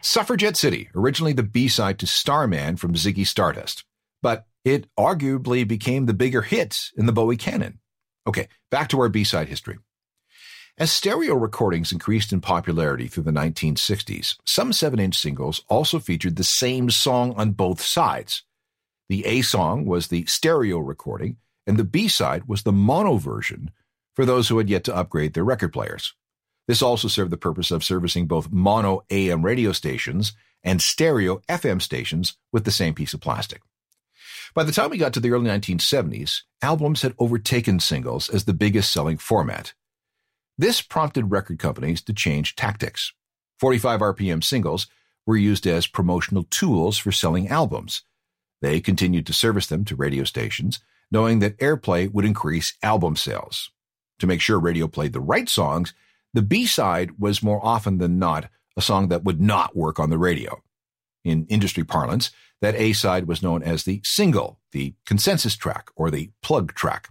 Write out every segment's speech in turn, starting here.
Suffragette City, originally the B-side to Starman from Ziggy Stardust, but it arguably became the bigger hit in the Bowie canon. Okay, back to our B-side history. As stereo recordings increased in popularity through the 1960s, some 7-inch singles also featured the same song on both sides. The A song was the stereo recording, and the B-side was the mono version for those who had yet to upgrade their record players. This also served the purpose of servicing both mono AM radio stations and stereo FM stations with the same piece of plastic. By the time we got to the early 1970s, albums had overtaken singles as the biggest selling format. This prompted record companies to change tactics. 45 RPM singles were used as promotional tools for selling albums. They continued to service them to radio stations, knowing that airplay would increase album sales. To make sure radio played the right songs, the B-side was more often than not a song that would not work on the radio. In industry parlance, that A-side was known as the single, the consensus track, or the plug track.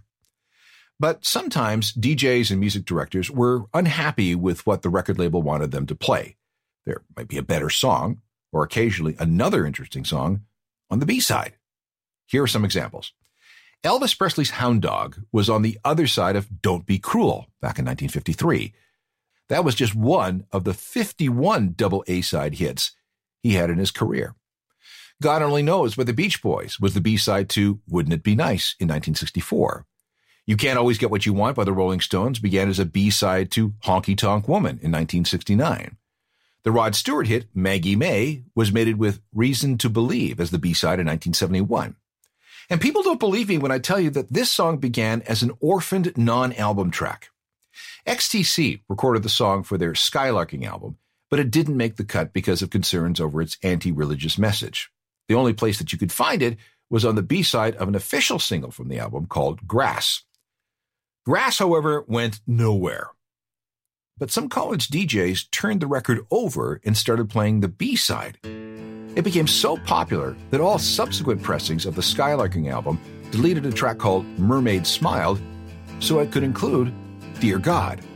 But sometimes DJs and music directors were unhappy with what the record label wanted them to play. There might be a better song, or occasionally another interesting song, on the B-side. Here are some examples. Elvis Presley's Hound Dog was on the other side of Don't Be Cruel back in 1953. That was just one of the 51 double A-side hits he had in his career. God Only Knows by the Beach Boys was the B-side to Wouldn't It Be Nice in 1964. You Can't Always Get What You Want by the Rolling Stones began as a B-side to Honky Tonk Woman in 1969. The Rod Stewart hit Maggie May was mated with Reason to Believe as the B-side in 1971. And people don't believe me when I tell you that this song began as an orphaned non-album track. XTC recorded the song for their Skylarking album, but it didn't make the cut because of concerns over its anti-religious message. The only place that you could find it was on the B-side of an official single from the album called Grass. Grass, however, went nowhere. But some college DJs turned the record over and started playing the B-side. It became so popular that all subsequent pressings of the Skylarking album deleted a track called Mermaid Smiled so it could include Dear God.